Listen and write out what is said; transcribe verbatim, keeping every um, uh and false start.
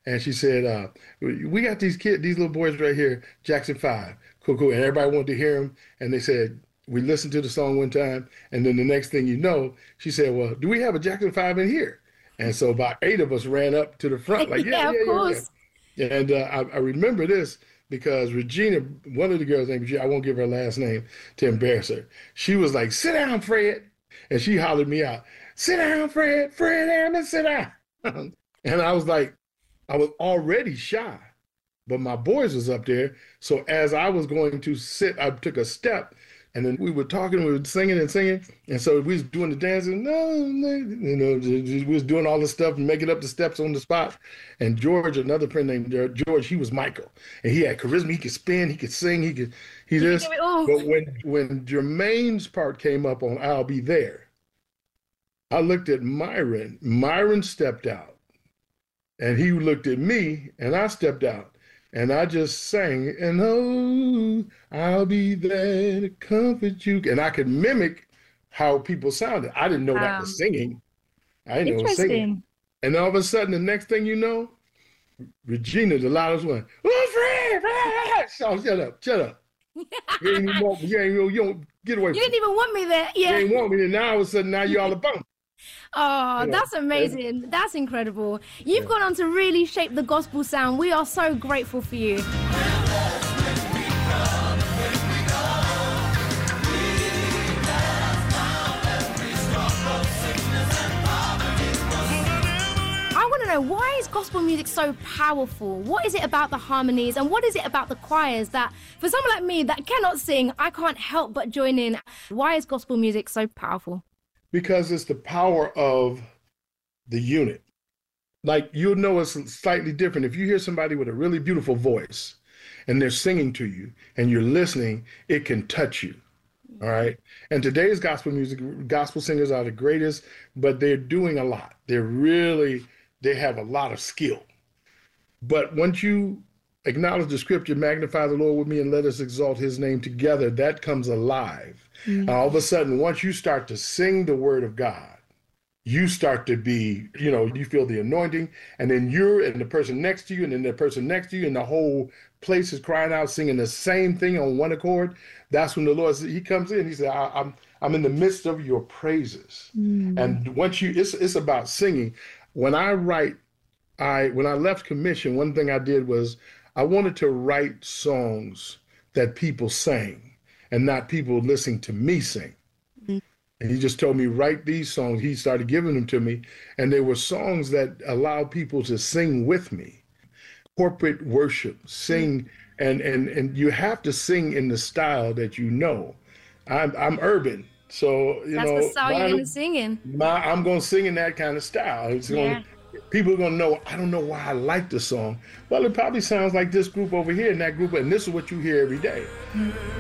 and she said, uh, "We got these kids, these little boys right here, Jackson Five, cool, cool." And everybody wanted to hear them, and they said, we listened to the song one time, and then the next thing you know, she said, "Well, do we have a Jackson Five in here?" And so about eight of us ran up to the front, like, "Yeah, Yeah, of yeah, yeah, course. yeah." And uh, I, I remember this because Regina, one of the girls named Regina, I won't give her last name to embarrass her. She was like, "Sit down, Fred," and she hollered me out, "Sit down, Fred, Fred Hammond, sit down." And I was like, I was already shy, but my boys was up there. So as I was going to sit, I took a step, and then we were talking, we were singing and singing, and so we was doing the dancing. No, no, you know, we was doing all this stuff and making up the steps on the spot. And George, another friend named George, he was Michael, and he had charisma. He could spin, he could sing, he could, he You can this. do it all. But when when Jermaine's part came up on "I'll Be There," I looked at Myron. Myron stepped out, and he looked at me, and I stepped out. And I just sang, "And oh, I'll be there to comfort you." And I could mimic how people sounded. I didn't know that Wow. was singing. I didn't know it was singing. Interesting. And all of a sudden, the next thing you know, Regina, the loudest one, "Oh, Fred, Fred!" Oh, shut up, shut up. You ain't even want me. You ain't you don't get away You from didn't me. even want me there. You Yeah. ain't want me. And now all of a sudden, now you're all about Oh, you know. that's And, amazing. That's incredible. You've yeah. gone on to really shape the gospel sound. We are so grateful for you. I want to know, why is gospel music so powerful? What is it about the harmonies, and what is it about the choirs that, for someone like me that cannot sing, I can't help but join in? Why is gospel music so powerful? Because it's the power of the unit. Like, you'll know it's slightly different if you hear somebody with a really beautiful voice and they're singing to you and you're listening, it can touch you. All right. And today's gospel music, gospel singers are the greatest, but they're doing a lot. They're really, they have a lot of skill. But once you acknowledge the scripture, "Magnify the Lord with me and let us exalt his name together," that comes alive. And all of a sudden, once you start to sing the word of God, you start to be, you know, you feel the anointing, and then you're and the person next to you, and then the person next to you, and the whole place is crying out, singing the same thing on one accord. That's when the Lord, he comes in. He said, I, "I'm I'm in the midst of your praises." And once you, it's it's about singing. When I write, I when I left commission, one thing I did was I wanted to write songs that people sang, and not people listening to me sing. And he just told me, "Write these songs." He started giving them to me. And they were songs that allow people to sing with me. Corporate worship, sing. And, and, and you have to sing in the style that you know. I'm, I'm urban. So, you That's the know, style you're going to my, sing in. my, I'm going to sing in that kind of style. It's Yeah. going people are going to know, I don't know why I like the song. Well, it probably sounds like this group over here and that group, and this is what you hear every day.